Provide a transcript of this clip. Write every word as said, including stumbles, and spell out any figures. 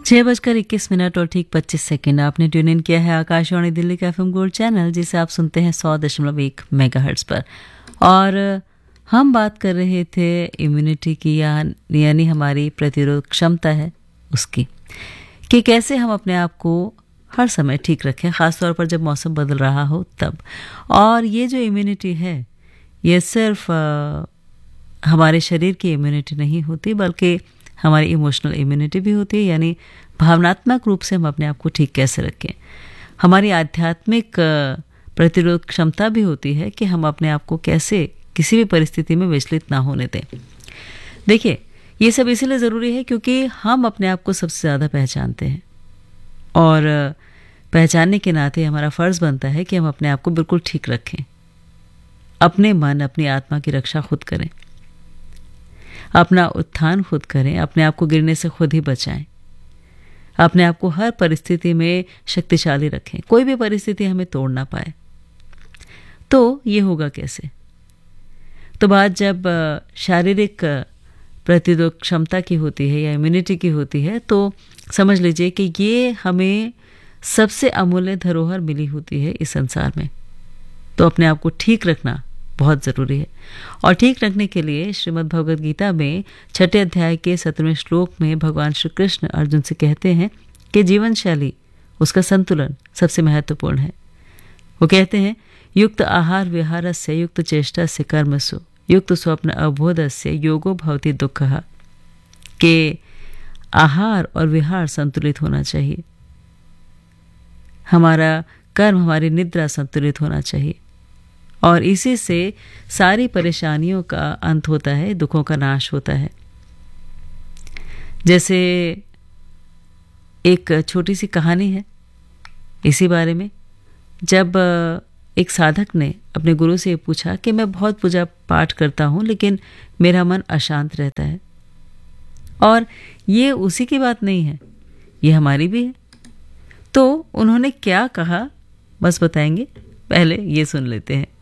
छह बजकर इक्कीस मिनट और ठीक पच्चीस सेकंड आपने ट्यून इन किया है आकाशवाणी दिल्ली का एफएम गोल्ड चैनल, जिसे आप सुनते हैं सौ दशमलव एक मेगाहर्ट्ज पर। और हम बात कर रहे थे इम्यूनिटी की, या यानी हमारी प्रतिरोध क्षमता है उसकी, कि कैसे हम अपने आप को हर समय ठीक रखें, ख़ासतौर पर जब मौसम बदल रहा हो तब। और ये जो इम्यूनिटी है ये सिर्फ आ, हमारे शरीर की इम्यूनिटी नहीं होती, बल्कि हमारी इमोशनल इम्यूनिटी भी होती है, यानी भावनात्मक रूप से हम अपने आप को ठीक कैसे रखें। हमारी आध्यात्मिक प्रतिरोध क्षमता भी होती है कि हम अपने आप को कैसे किसी भी परिस्थिति में विचलित ना होने दें। देखिए, ये सब इसीलिए ज़रूरी है क्योंकि हम अपने आप को सबसे ज़्यादा पहचानते हैं, और पहचानने के नाते हमारा फ़र्ज़ बनता है कि हम अपने आप को बिल्कुल ठीक रखें, अपने मन अपनी आत्मा की रक्षा खुद करें, अपना उत्थान खुद करें, अपने आप को गिरने से खुद ही बचाएं, अपने आप को हर परिस्थिति में शक्तिशाली रखें, कोई भी परिस्थिति हमें तोड़ ना पाए। तो ये होगा कैसे? तो बात जब शारीरिक प्रतिरोध क्षमता की होती है या इम्यूनिटी की होती है, तो समझ लीजिए कि ये हमें सबसे अमूल्य धरोहर मिली होती है इस संसार में। तो अपने आप को ठीक रखना बहुत ज़रूरी है। और ठीक रखने के लिए श्रीमद् भगवद गीता में छठे अध्याय के सत्रहवें श्लोक में भगवान श्री कृष्ण अर्जुन से कहते हैं कि जीवन शैली, उसका संतुलन सबसे महत्वपूर्ण है। वो कहते हैं, युक्त आहार विहारस्य युक्त चेष्टस्य कर्मसु युक्त स्वप्न अबोधस्य योगो भवति दुःखः, के आहार और विहार संतुलित होना चाहिए, हमारा कर्म हमारी निद्रा संतुलित होना चाहिए, और इसी से सारी परेशानियों का अंत होता है, दुखों का नाश होता है। जैसे एक छोटी सी कहानी है इसी बारे में। जब एक साधक ने अपने गुरु से पूछा कि मैं बहुत पूजा पाठ करता हूँ लेकिन मेरा मन अशांत रहता है, और ये उसी की बात नहीं है, ये हमारी भी है। तो उन्होंने क्या कहा बस बताएंगे, पहले ये सुन लेते हैं।